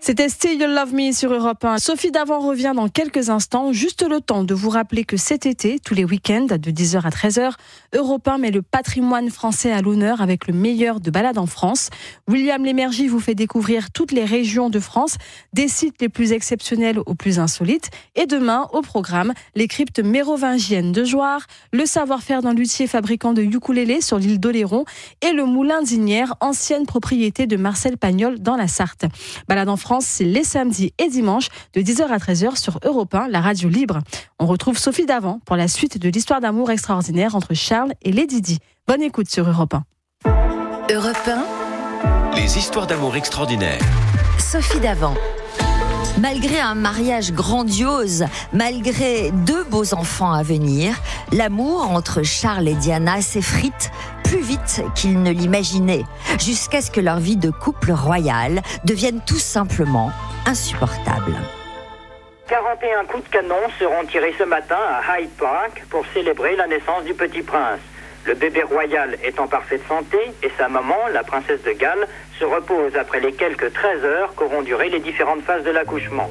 C'était Still You Love Me sur Europe 1. Sophie Davant revient dans quelques instants. Juste le temps de vous rappeler que cet été, tous les week-ends, de 10h à 13h, Europe 1 met le patrimoine français à l'honneur avec le meilleur de balades en France. William Lémergie vous fait découvrir toutes les régions de France, des sites les plus exceptionnels aux plus insolites. Et demain, au programme, les cryptes mérovingiennes de Jouarre, le savoir-faire d'un luthier fabricant de ukulélé sur l'île d'Oléron et le moulin d'Isnières, ancienne propriété de Marcel Pagnol dans la Sarthe. Balade en France, c'est les samedis et dimanches de 10h à 13h sur Europe 1, la radio libre. On retrouve Sophie Davant pour la suite de l'histoire d'amour extraordinaire entre Charles et Lady Di. Bonne écoute sur Europe 1. Europe 1. Les histoires d'amour extraordinaires. Sophie Davant. Malgré un mariage grandiose, malgré 2 beaux enfants à venir, l'amour entre Charles et Diana s'effrite plus vite qu'ils ne l'imaginaient, jusqu'à ce que leur vie de couple royal devienne tout simplement insupportable. 41 coups de canon seront tirés ce matin à Hyde Park pour célébrer la naissance du petit prince. Le bébé royal est en parfaite santé et sa maman, la princesse de Galles, se repose après les quelques 13 heures qu'auront duré les différentes phases de l'accouchement.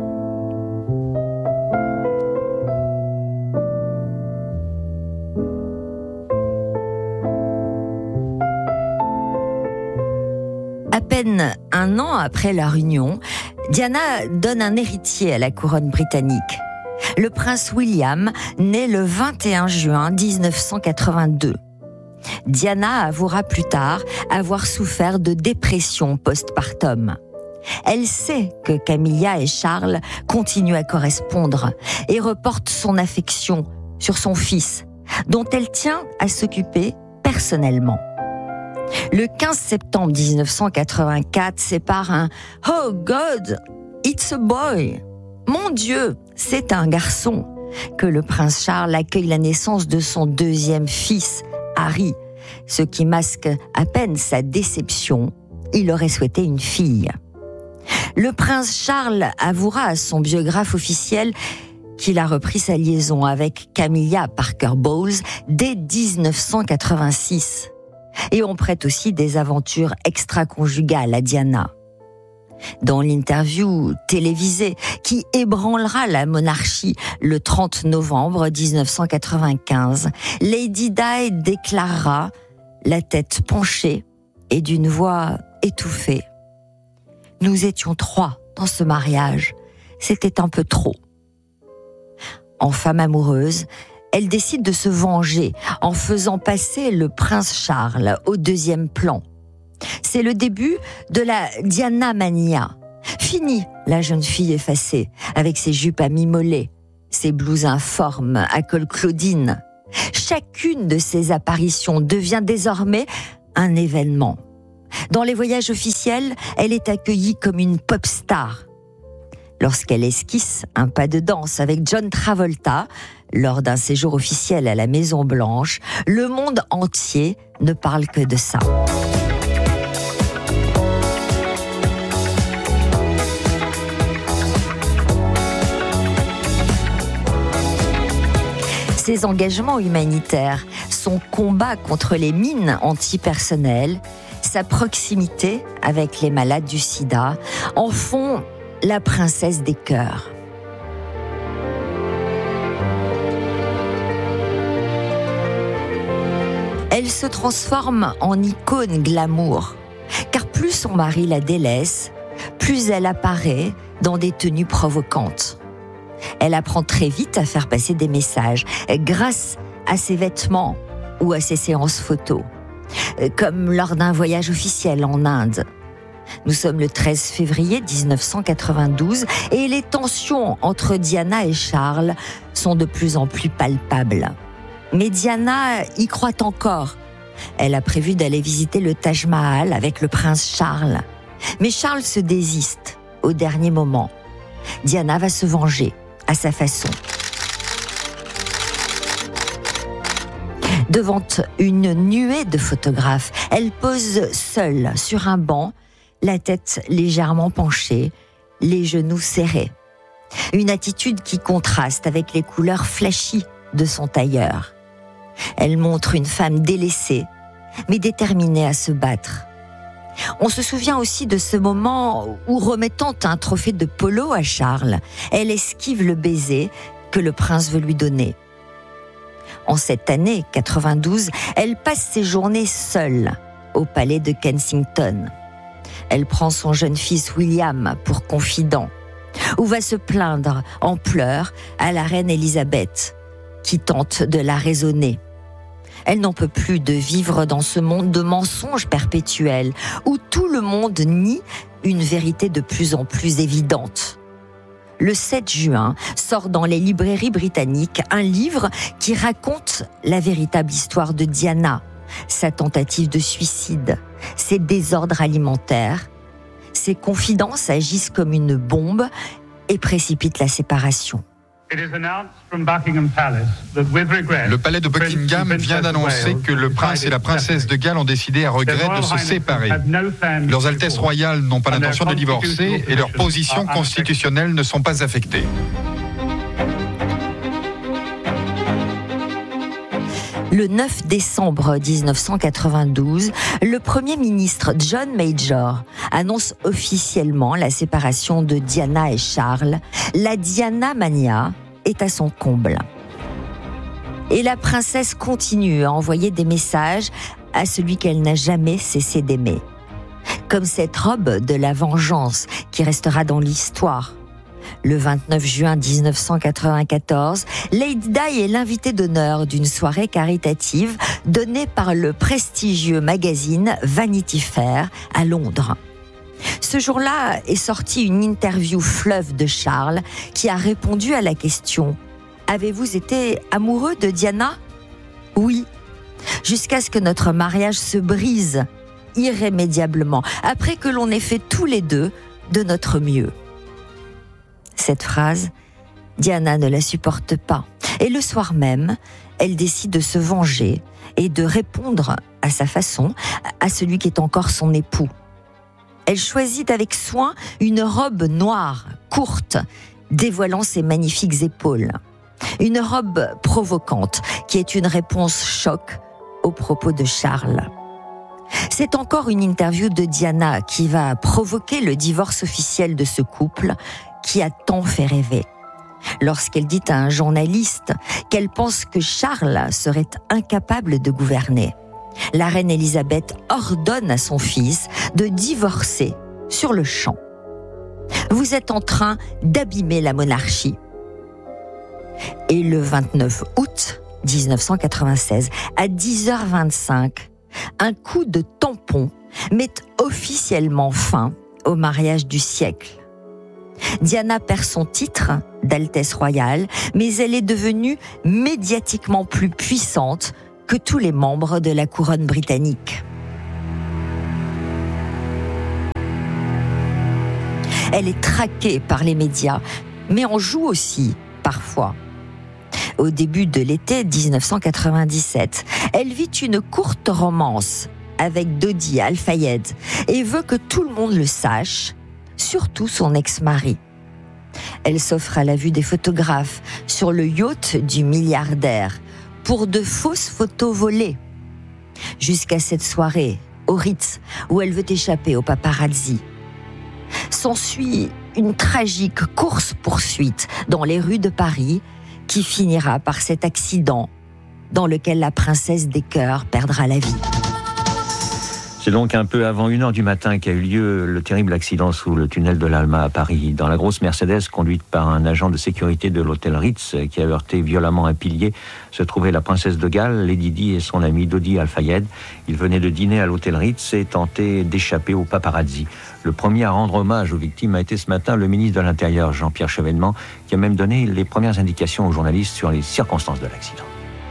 À peine un an après leur union, Diana donne un héritier à la couronne britannique. Le prince William, né le 21 juin 1982. Diana avouera plus tard avoir souffert de dépression postpartum. Elle sait que Camilla et Charles continuent à correspondre et reporte son affection sur son fils, dont elle tient à s'occuper personnellement. Le 15 septembre 1984, c'est par un « Oh God, it's a boy !» Mon Dieu, c'est un garçon que le prince Charles accueille la naissance de son 2e fils, Harry, ce qui masque à peine sa déception. Il aurait souhaité une fille. Le prince Charles avouera à son biographe officiel qu'il a repris sa liaison avec Camilla Parker Bowles dès 1986. Et on prête aussi des aventures extra-conjugales à Diana. Dans l'interview télévisée qui ébranlera la monarchie le 30 novembre 1995, Lady Di déclarera, la tête penchée et d'une voix étouffée: « Nous étions 3 dans ce mariage, c'était un peu trop. » En femme amoureuse, elle décide de se venger en faisant passer le prince Charles au 2e plan. C'est le début de la Diana Mania. Fini la jeune fille effacée, avec ses jupes à mi-mollets, ses blouses informes à col Claudine. Chacune de ces apparitions devient désormais un événement. Dans les voyages officiels, elle est accueillie comme une pop star. Lorsqu'elle esquisse un pas de danse avec John Travolta, lors d'un séjour officiel à la Maison Blanche, le monde entier ne parle que de ça. Ses engagements humanitaires, son combat contre les mines antipersonnelles, sa proximité avec les malades du sida en font la princesse des cœurs. Elle se transforme en icône glamour, car plus son mari la délaisse, plus elle apparaît dans des tenues provocantes. Elle apprend très vite à faire passer des messages grâce à ses vêtements ou à ses séances photos, comme lors d'un voyage officiel en Inde. Nous sommes le 13 février 1992 et les tensions entre Diana et Charles sont de plus en plus palpables. Mais Diana y croit encore. Elle a prévu d'aller visiter le Taj Mahal avec le prince Charles. Mais Charles se désiste au dernier moment. Diana va se venger à sa façon. Devant une nuée de photographes, elle pose seule sur un banc, la tête légèrement penchée, les genoux serrés. Une attitude qui contraste avec les couleurs flashy de son tailleur. Elle montre une femme délaissée, mais déterminée à se battre. On se souvient aussi de ce moment où, remettant un trophée de polo à Charles, elle esquive le baiser que le prince veut lui donner. En cette année 92, elle passe ses journées seule au palais de Kensington. Elle prend son jeune fils William pour confident, ou va se plaindre en pleurs à la reine Élisabeth, qui tente de la raisonner. Elle n'en peut plus de vivre dans ce monde de mensonges perpétuels, où tout le monde nie une vérité de plus en plus évidente. Le 7 juin sort dans les librairies britanniques un livre qui raconte la véritable histoire de Diana, sa tentative de suicide, ses désordres alimentaires. Ses confidences agissent comme une bombe et précipitent la séparation. Le palais de Buckingham vient d'annoncer que le prince et la princesse de Galles ont décidé à regret de se séparer. Leurs Altesses royales n'ont pas l'intention de divorcer et leurs positions constitutionnelles ne sont pas affectées. Le 9 décembre 1992, le Premier ministre John Major annonce officiellement la séparation de Diana et Charles. La Diana Mania est à son comble. Et la princesse continue à envoyer des messages à celui qu'elle n'a jamais cessé d'aimer. Comme cette robe de la vengeance qui restera dans l'histoire. Le 29 juin 1994, Lady Di est l'invitée d'honneur d'une soirée caritative donnée par le prestigieux magazine Vanity Fair à Londres. Ce jour-là est sortie une interview fleuve de Charles qui a répondu à la question « Avez-vous été amoureux de Diana ?» « Oui, jusqu'à ce que notre mariage se brise irrémédiablement, après que l'on ait fait tous les deux de notre mieux. » Cette phrase, Diana ne la supporte pas. Et le soir même, elle décide de se venger et de répondre à sa façon à celui qui est encore son époux. Elle choisit avec soin une robe noire, courte, dévoilant ses magnifiques épaules. Une robe provocante qui est une réponse choc aux propos de Charles. C'est encore une interview de Diana qui va provoquer le divorce officiel de ce couple qui a tant fait rêver. Lorsqu'elle dit à un journaliste qu'elle pense que Charles serait incapable de gouverner. La reine Élisabeth ordonne à son fils de divorcer sur le champ. Vous êtes en train d'abîmer la monarchie. Et le 29 août 1996, à 10h25, un coup de tampon met officiellement fin au mariage du siècle. Diana perd son titre d'Altesse royale, mais elle est devenue médiatiquement plus puissante que tous les membres de la couronne britannique. Elle est traquée par les médias, mais en joue aussi, parfois. Au début de l'été 1997, elle vit une courte romance avec Dodi Al-Fayed et veut que tout le monde le sache, surtout son ex-mari. Elle s'offre à la vue des photographes sur le yacht du milliardaire pour de fausses photos volées. Jusqu'à cette soirée, au Ritz, où elle veut échapper aux paparazzi. S'ensuit une tragique course-poursuite dans les rues de Paris qui finira par cet accident dans lequel la princesse des cœurs perdra la vie. C'est donc un peu avant 1h du matin qu'a eu lieu le terrible accident sous le tunnel de l'Alma à Paris. Dans la grosse Mercedes conduite par un agent de sécurité de l'hôtel Ritz qui a heurté violemment un pilier, se trouvait la princesse de Galles, Lady Di et son ami Dodi Al-Fayed. Ils venaient de dîner à l'hôtel Ritz et tentaient d'échapper aux paparazzi. Le premier à rendre hommage aux victimes a été ce matin le ministre de l'Intérieur, Jean-Pierre Chevènement, qui a même donné les premières indications aux journalistes sur les circonstances de l'accident.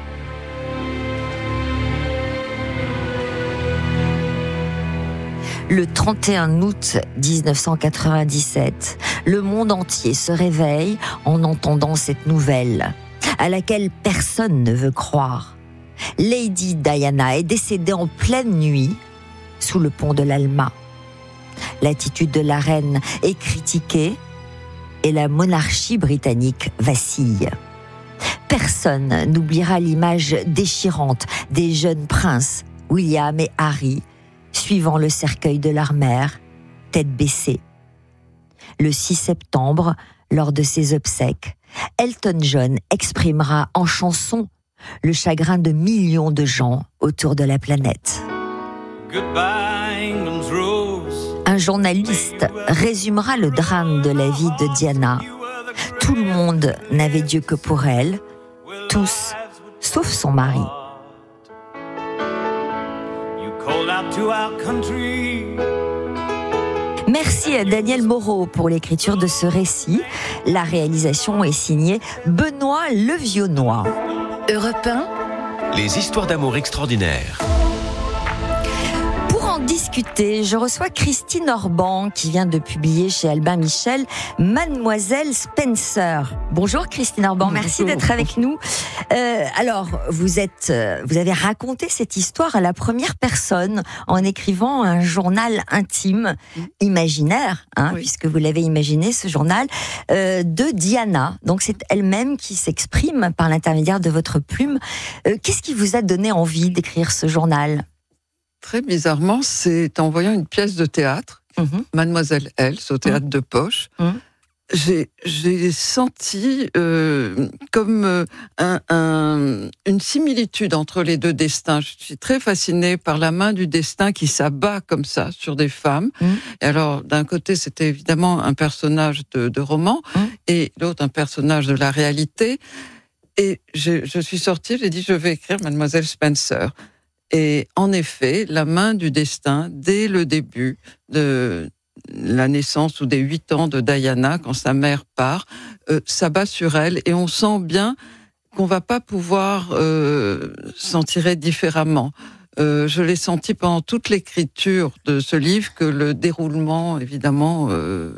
Le 31 août 1997, le monde entier se réveille en entendant cette nouvelle, à laquelle personne ne veut croire. Lady Diana est décédée en pleine nuit sous le pont de l'Alma. L'attitude de la reine est critiquée et la monarchie britannique vacille. Personne n'oubliera l'image déchirante des jeunes princes, William et Harry, suivant le cercueil de leur mère, tête baissée. Le 6 septembre, lors de ses obsèques, Elton John exprimera en chanson le chagrin de millions de gens autour de la planète. Un journaliste résumera le drame de la vie de Diana. Tout le monde n'avait Dieu que pour elle, tous, sauf son mari. Merci à Daniel Moreau pour l'écriture de ce récit. La réalisation est signée Benoît Levionnois. Europe 1. Les histoires d'amour extraordinaires. Pour en discuter, je reçois Christine Orban qui vient de publier chez Albin Michel Mademoiselle Spencer. Bonjour Christine Orban, merci d'être avec nous. Alors, vous avez raconté cette histoire à la première personne en écrivant un journal intime, imaginaire, oui, puisque vous l'avez imaginé ce journal, de Diana. Donc c'est elle-même qui s'exprime par l'intermédiaire de votre plume. Qu'est-ce qui vous a donné envie d'écrire ce journal ? Très bizarrement, c'est en voyant une pièce de théâtre, Mademoiselle Else, au théâtre de Poche. J'ai senti comme une similitude entre les deux destins. Je suis très fascinée par la main du destin qui s'abat comme ça sur des femmes. Et alors, d'un côté, c'était évidemment un personnage de roman, et l'autre un personnage de la réalité. Et je suis sortie, j'ai dit, je vais écrire Mademoiselle Spencer. Et en effet, la main du destin, dès le début de la naissance ou des 8 ans de Diana, quand sa mère part, s'abat sur elle, et on sent bien qu'on va pas pouvoir s'en tirer différemment. Je l'ai senti pendant toute l'écriture de ce livre, que le déroulement, évidemment,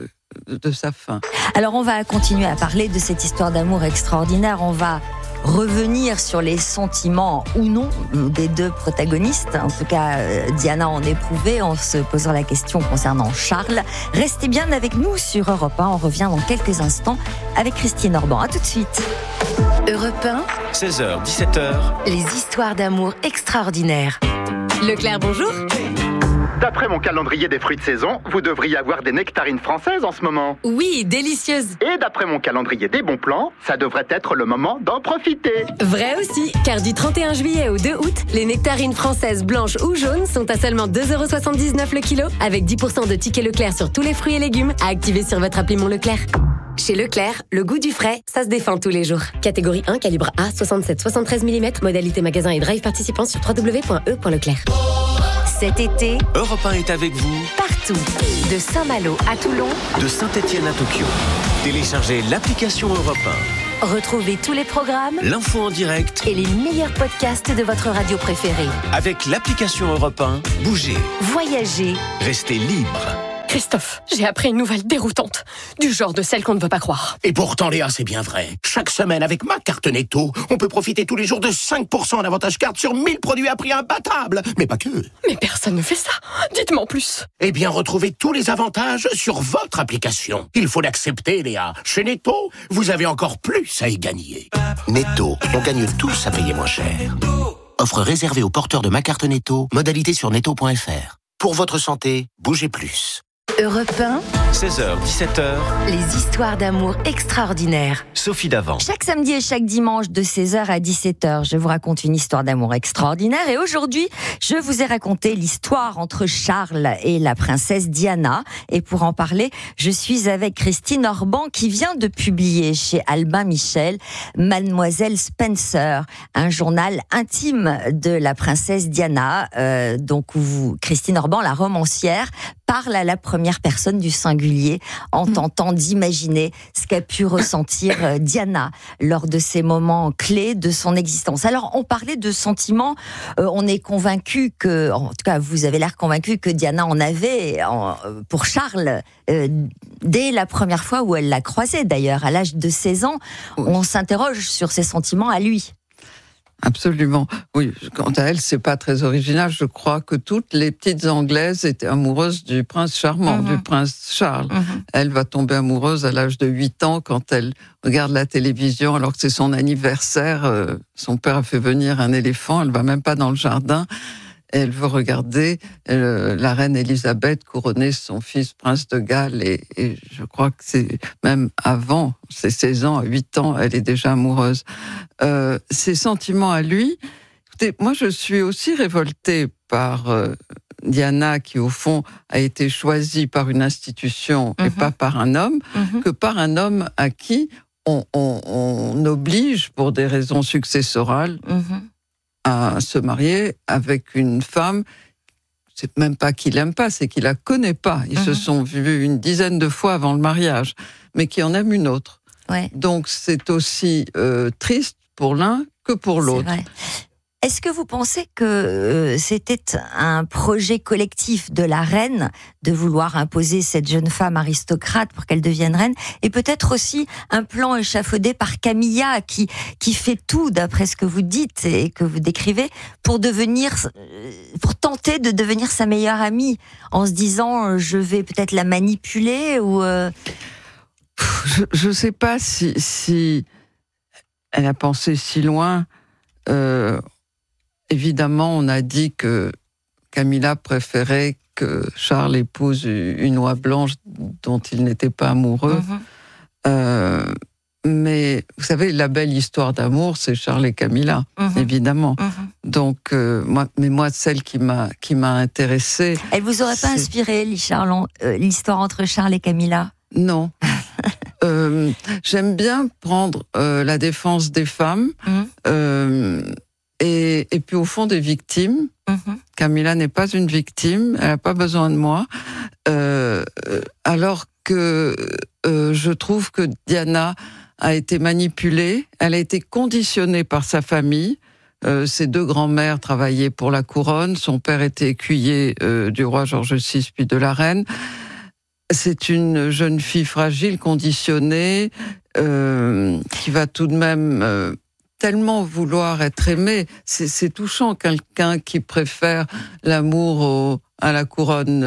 de sa fin. Alors on va continuer à parler de cette histoire d'amour extraordinaire, on va revenir sur les sentiments ou non des deux protagonistes. En tout cas, Diana en éprouvait en se posant la question concernant Charles. Restez bien avec nous sur Europe 1. On revient dans quelques instants avec Christine Orban. À tout de suite. Europe 1. 16h, 17h. Les histoires d'amour extraordinaires. Leclerc, bonjour. D'après mon calendrier des fruits de saison, vous devriez avoir des nectarines françaises en ce moment. Oui, délicieuses. Et d'après mon calendrier des bons plans, ça devrait être le moment d'en profiter. Vrai aussi, car du 31 juillet au 2 août, les nectarines françaises blanches ou jaunes sont à seulement 2,79€ le kilo, avec 10% de tickets Leclerc sur tous les fruits et légumes à activer sur votre appli Mon Leclerc. Chez Leclerc, le goût du frais, ça se défend tous les jours. Catégorie 1, calibre A, 67-73 mm, modalité magasin et drive participant sur www.e.leclerc. Cet été, Europe 1 est avec vous partout. De Saint-Malo à Toulon, de Saint-Étienne à Tokyo. Téléchargez l'application Europe 1. Retrouvez tous les programmes, l'info en direct et les meilleurs podcasts de votre radio préférée. Avec l'application Europe 1, bougez, voyagez, restez libre. Christophe, j'ai appris une nouvelle déroutante, du genre de celle qu'on ne veut pas croire. Et pourtant, Léa, c'est bien vrai. Chaque semaine, avec ma carte Netto, on peut profiter tous les jours de 5% d'avantage carte sur 1000 produits à prix imbattable. Mais pas que. Mais personne ne fait ça. Dites-moi en plus. Eh bien, retrouvez tous les avantages sur votre application. Il faut l'accepter, Léa. Chez Netto, vous avez encore plus à y gagner. Netto, on gagne tous à payer moins cher. Offre réservée aux porteurs de ma carte Netto. Modalité sur netto.fr. Pour votre santé, bougez plus. Europe 1. 16h, 17h. Les histoires d'amour extraordinaires. Sophie Davant. Chaque samedi et chaque dimanche de 16h à 17h, je vous raconte une histoire d'amour extraordinaire. Et aujourd'hui, je vous ai raconté l'histoire entre Charles et la princesse Diana. Et pour en parler, je suis avec Christine Orban qui vient de publier chez Albin Michel Mademoiselle Spencer, un journal intime de la princesse Diana. Donc où Christine Orban, la romancière, parle à la première personne du singulier en tentant d'imaginer ce qu'a pu ressentir Diana lors de ces moments clés de son existence. Alors, on parlait de sentiments, on est convaincu que, en tout cas, vous avez l'air convaincu que Diana en avait pour Charles dès la première fois où elle l'a croisé, d'ailleurs, à l'âge de 16 ans. On s'interroge sur ses sentiments à lui. Absolument. Oui, quant à elle, c'est pas très original. Je crois que toutes les petites Anglaises étaient amoureuses du prince charmant, du prince Charles. Elle va tomber amoureuse à l'âge de 8 ans quand elle regarde la télévision alors que c'est son anniversaire. Son père a fait venir un éléphant, elle va même pas dans le jardin. et elle veut regarder la reine Élisabeth couronner son fils prince de Galles, et je crois que c'est même avant ses 16 ans, à 8 ans, elle est déjà amoureuse. Ses sentiments à lui, écoutez, moi je suis aussi révoltée par Diana, qui au fond a été choisie par une institution et pas par un homme, que par un homme à qui on oblige, pour des raisons successorales, à se marier avec une femme. C'est même pas qu'il l'aime pas, c'est qu'il la connaît pas. Ils se sont vus une dizaine de fois avant le mariage, mais qui en aime une autre. Ouais. Donc c'est aussi triste pour l'un que pour l'autre. Est-ce que vous pensez que c'était un projet collectif de la reine de vouloir imposer cette jeune femme aristocrate pour qu'elle devienne reine, et peut-être aussi un plan échafaudé par Camilla qui fait tout, d'après ce que vous dites et que vous décrivez, pour tenter de devenir sa meilleure amie, en se disant je vais peut-être la manipuler ou Je sais pas si elle a pensé si loin. Évidemment, on a dit que Camilla préférait que Charles épouse une oie blanche dont il n'était pas amoureux. Mais vous savez, la belle histoire d'amour, c'est Charles et Camilla, évidemment. Donc, moi, celle qui m'a intéressée... Elle vous aurait pas inspiré, l'histoire entre Charles et Camilla? Non. J'aime bien prendre la défense des femmes, et puis au fond des victimes. Camilla n'est pas une victime, elle n'a pas besoin de moi, alors que je trouve que Diana a été manipulée, elle a été conditionnée par sa famille. Ses deux grands-mères travaillaient pour la couronne, son père était écuyer du roi Georges VI puis de la reine. C'est une jeune fille fragile, conditionnée, qui va tout de même tellement vouloir être aimée. C'est touchant, quelqu'un qui préfère l'amour à la couronne,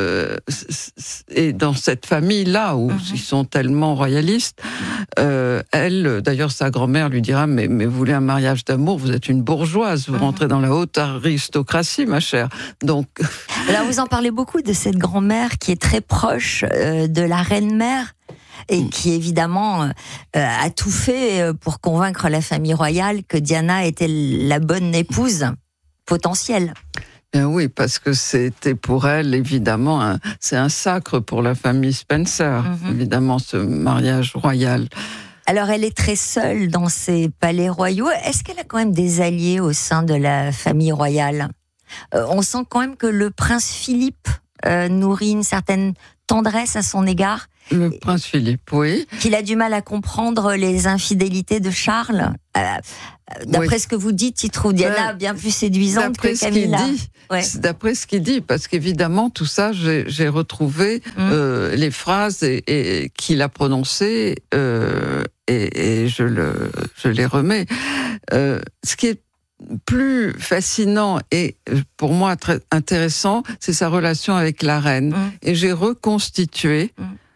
et dans cette famille-là, où ils sont tellement royalistes. Elle, d'ailleurs, sa grand-mère lui dira, mais vous voulez un mariage d'amour, vous êtes une bourgeoise, vous rentrez dans la haute aristocratie, ma chère. Donc... Alors, vous en parlez beaucoup de cette grand-mère qui est très proche de la reine-mère, et qui, évidemment, a tout fait pour convaincre la famille royale que Diana était la bonne épouse potentielle. Bien oui, parce que c'était pour elle, évidemment, c'est un sacre pour la famille Spencer, évidemment, ce mariage royal. Alors, elle est très seule dans ses palais royaux. Est-ce qu'elle a quand même des alliés au sein de la famille royale ? On sent quand même que le prince Philippe nourrit une certaine tendresse à son égard. Le prince Philippe, oui. Qu'il a du mal à comprendre les infidélités de Charles. D'après ce que vous dites, il trouve Diana bien plus séduisante que Camilla. D'après ce qu'il dit, parce qu'évidemment, tout ça, j'ai retrouvé les phrases qu'il a prononcées, et je les remets. Ce qui est plus fascinant et pour moi très intéressant, c'est sa relation avec la reine. Et j'ai reconstitué